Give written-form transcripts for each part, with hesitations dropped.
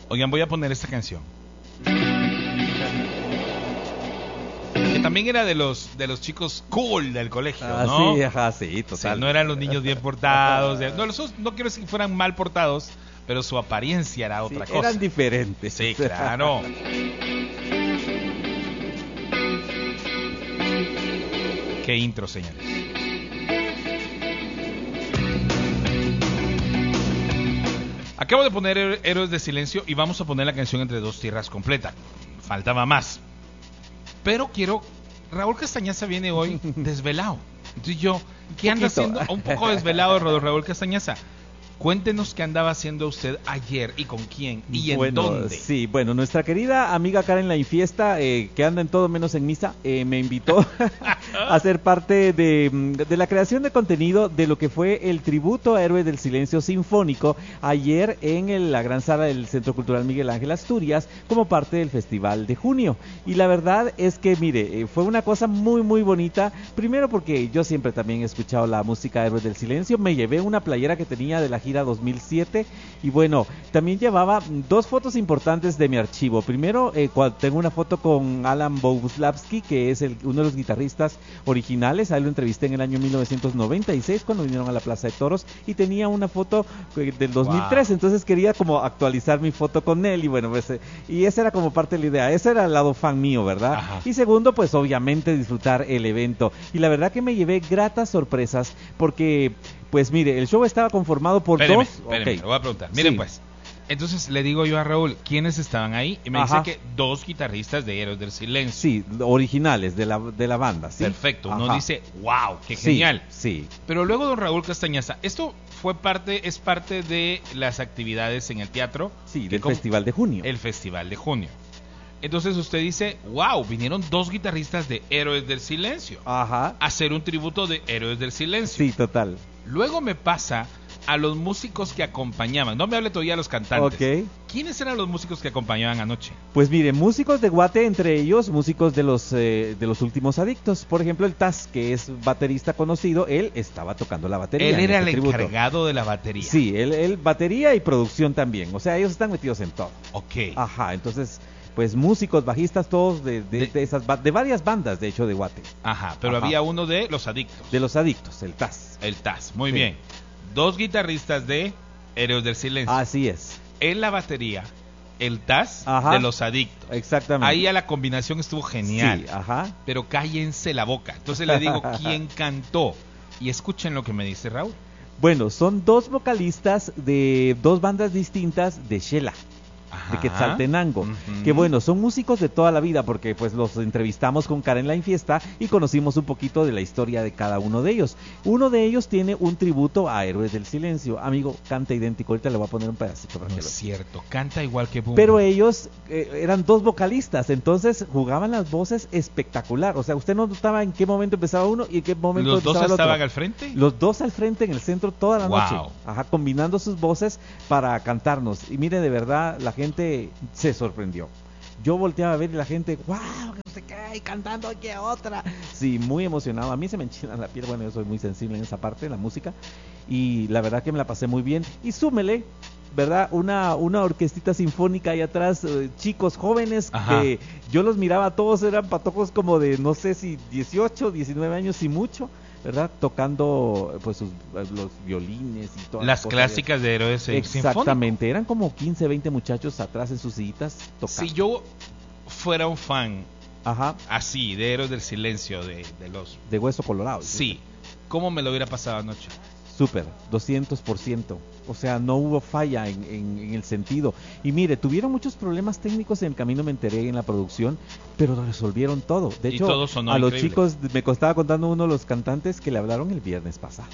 Oigan, voy a poner esta canción. Que también era de los chicos cool del colegio, ¿no? Sí, ajá, sí, total. Sí, no eran los niños bien portados. No quiero decir que fueran mal portados, pero su apariencia era otra cosa. Eran diferentes. Sí, claro. Qué intro, señores. Acabo de poner Héroes de Silencio y vamos a poner la canción Entre Dos Tierras completa. Faltaba más. Pero Raúl Castañaza viene hoy desvelado. Entonces ¿qué anda haciendo? Un poco desvelado, Raúl Castañaza. Cuéntenos qué andaba haciendo usted ayer y con quién y en dónde. Sí, bueno, nuestra querida amiga Karen La Infiesta, que anda en todo menos en misa, me invitó a ser parte de la creación de contenido de lo que fue el tributo a Héroes del Silencio Sinfónico ayer en la gran sala del Centro Cultural Miguel Ángel Asturias como parte del Festival de Junio. Y la verdad es que, mire, fue una cosa muy, muy bonita. Primero porque yo siempre también he escuchado la música de Héroes del Silencio. Me llevé una playera que tenía de la gira 2007 y bueno, también llevaba dos fotos importantes de mi archivo. Primero, tengo una foto con Alan Boguslavski, que es uno de los guitarristas originales. A él lo entrevisté en el año 1996 cuando vinieron a la Plaza de Toros y tenía una foto del 2003, entonces quería como actualizar mi foto con él y bueno, pues, y esa era como parte de la idea. Ese era el lado fan mío, ¿verdad? Ajá. Y segundo, pues obviamente disfrutar el evento. Y la verdad que me llevé gratas sorpresas porque pues mire, el show estaba conformado por Espéreme, dos... le voy a preguntar. Miren Sí. pues, entonces le digo yo a Raúl, ¿quiénes estaban ahí? Y me dice que dos guitarristas de Héroes del Silencio. Sí, originales de la banda, ¿sí? Perfecto, uno Ajá. dice, wow, qué Sí, genial. sí. Pero luego don Raúl Castañaza, esto es parte de las actividades en el teatro. Sí, del Festival de Junio. El Festival de Junio. Entonces usted dice, wow, vinieron dos guitarristas de Héroes del Silencio Ajá. a hacer un tributo de Héroes del Silencio. Sí, total. Luego me pasa a los músicos que acompañaban. No me hable todavía a los cantantes. Ok. ¿Quiénes eran los músicos que acompañaban anoche? Pues mire, músicos de Guate, entre ellos músicos de los Últimos Adictos. Por ejemplo, el Taz, que es baterista conocido, él estaba tocando la batería. Él era en el este tributo. encargado de la batería. Sí, él batería y producción también. O sea, ellos están metidos en todo. Ok. Ajá, entonces, pues músicos, bajistas, todos de varias bandas, de hecho, de Guate. Ajá, pero Ajá. había uno de los adictos. De los Adictos, el Taz. El Taz, muy Sí. bien. Dos guitarristas de Héroes del Silencio. Así es. En la batería, el Taz Ajá. de los adictos. Exactamente. Ahí a la combinación estuvo genial. Sí, ajá. Pero cállense la boca. Entonces le digo, ¿quién cantó? Y escuchen lo que me dice Raúl. Bueno, son dos vocalistas de dos bandas distintas de Shela. De Quetzaltenango, que bueno, son músicos de toda la vida porque pues los entrevistamos con Karen La Infiesta y conocimos un poquito de la historia de cada uno de ellos. Uno de ellos tiene un tributo a Héroes del Silencio. Amigo, canta idéntico, ahorita le voy a poner un pedacito para No que es lo... cierto, canta igual que Boom. Pero ellos eran dos vocalistas, entonces jugaban las voces espectacular. O sea, usted no notaba en qué momento empezaba uno y en qué momento ¿Los empezaba dos el otro. estaban al frente? Los dos al frente en el centro toda la Wow. noche. Ajá, combinando sus voces para cantarnos. Y mire, de verdad, la gente se sorprendió. Yo volteaba a ver y la gente, wow, no sé qué, y cantando qué otra. Sí, muy emocionado. A mí se me enchina la piel, bueno, yo soy muy sensible en esa parte, en la música. Y la verdad que me la pasé muy bien. Y súmele, ¿verdad? Una orquestita sinfónica ahí atrás, chicos jóvenes. Ajá. Que yo los miraba, todos eran patojos como de, no sé si 18, 19 años y mucho, ¿verdad? Tocando pues los violines y todas Las cosas. clásicas de Héroes Sinfónicos. Exactamente, eran como 15, 20 muchachos atrás en sus sillitas tocando. Si yo fuera un fan Ajá, así de Héroes del Silencio, de los... de Hueso Colorado. Sí, ¿cómo me lo hubiera pasado anoche? Súper, 200%. O sea, no hubo falla en el sentido. Y mire, tuvieron muchos problemas técnicos en el camino, me enteré en la producción, pero lo resolvieron todo. De Y hecho, todo sonó a los increíble. chicos, me estaba contando uno de los cantantes que le hablaron el viernes pasado.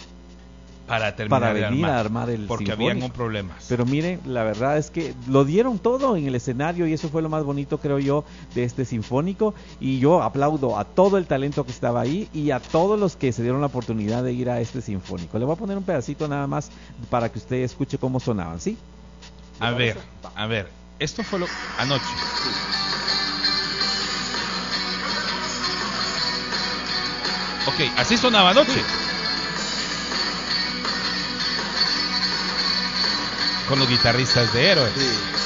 Para terminar Para de venir armar, a armar el porque sinfónico. habían problemas. Pero miren, la verdad es que lo dieron todo en el escenario y eso fue lo más bonito, creo yo, de este sinfónico. Y yo aplaudo a todo el talento que estaba ahí y a todos los que se dieron la oportunidad de ir a este sinfónico. Le voy a poner un pedacito nada más para que usted escuche cómo sonaban, ¿sí? A ver, esto fue lo anoche. Ok, así sonaba anoche. Con los guitarristas de Héroes.